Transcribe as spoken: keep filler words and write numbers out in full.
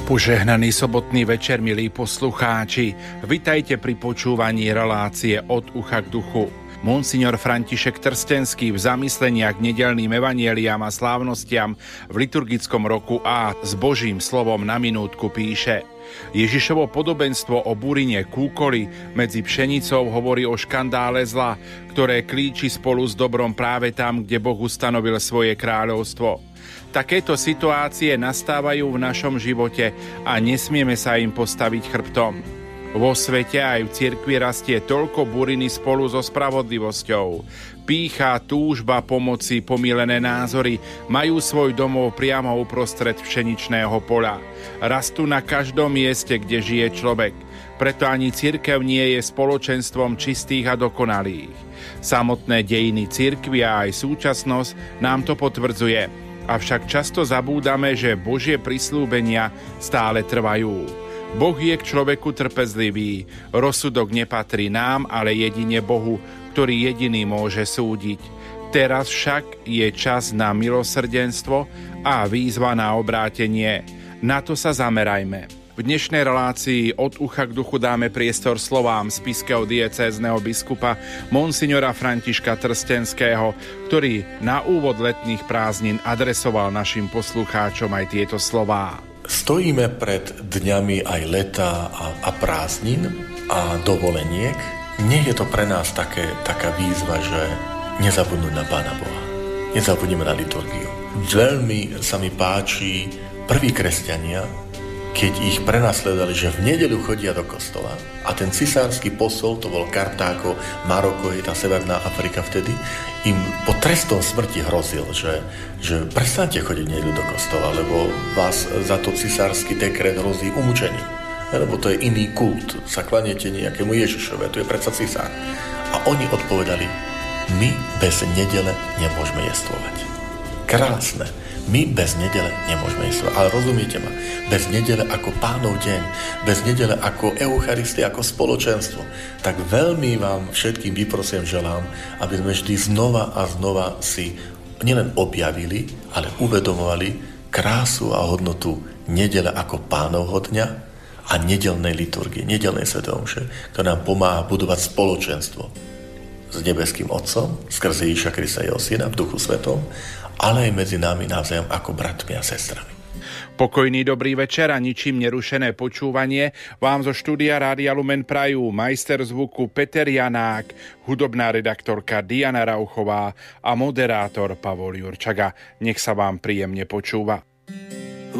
Požehnaný sobotný večer, milí poslucháči. Vitajte pri počúvaní relácie Od ucha k duchu. Monsignor František Trstenský v zamysleniach k nedeľným evanjeliám a slávnostiam v liturgickom roku A s Božím slovom na minútku píše: Ježišovo podobenstvo o burine kúkoli medzi pšenicou hovorí o škandále zla, ktoré klíči spolu s dobrom práve tam, kde Boh ustanovil svoje kráľovstvo. Takéto situácie nastávajú v našom živote a nesmieme sa im postaviť chrbtom. Vo svete aj v cirkvi rastie toľko buriny spolu so spravodlivosťou. Pýcha, túžba, pomoci, pomýlené názory majú svoj domov priamo uprostred pšeničného poľa. Rastú na každom mieste, kde žije človek. Preto ani cirkev nie je spoločenstvom čistých a dokonalých. Samotné dejiny cirkvi a aj súčasnosť nám to potvrdzuje. Avšak často zabúdame, že Božie prisľúbenia stále trvajú. Boh je k človeku trpezlivý. Rozsudok nepatrí nám, ale jedine Bohu, ktorý jediný môže súdiť. Teraz však je čas na milosrdenstvo a výzva na obrátenie. Na to sa zamerajme. V dnešnej relácii Od ucha k duchu dáme priestor slovám spišského diecézneho biskupa Monsignora Františka Trstenského, ktorý na úvod letných prázdnin adresoval našim poslucháčom aj tieto slová. Stojíme pred dňami aj leta a, a prázdnin a dovoleniek. Nie je to pre nás také, taká výzva, že nezabudnúť na Pána Boha. Nezabudneme na liturgiu. Veľmi sa mi páči prví kresťania, keď ich prenasledovali, že v nedeľu chodia do kostola a ten cisársky posol, to bol Kartágo, Maroko, je tá Severná Afrika vtedy, im po trestom smrti hrozil, že, že prestaňte chodiť v nedeľu do kostola, lebo vás za to cisársky dekret hrozí umúčením. Lebo to je iný kult, sa klaniete nejakému Ježišovi, to je predsa cisár. A oni odpovedali, my bez nedele nemôžeme jestvovať. Krásne. My bez nedele nemôžeme jesť. Ale rozumiete ma, bez nedele ako Pánov deň, bez nedele ako Eucharistia, ako spoločenstvo, tak veľmi vám všetkým vyprosím, želám, aby sme vždy znova a znova si nielen objavili, ale uvedomovali krásu a hodnotu nedele ako Pánovho dňa a nedelnej liturgie, nedelnej svätej omše, ktorá nám pomáha budovať spoločenstvo s nebeským Otcom, skrze Ježiša Krista, jeho Syna, v Duchu Svetom, ale aj medzi nami navzájom ako bratmi a sestrami. Pokojný dobrý večer a ničím nerušené počúvanie vám zo štúdia Rádia Lumen prajú majster zvuku Peter Janák, hudobná redaktorka Diana Rauchová a moderátor Pavol Jurčaga. Nech sa vám príjemne počúva.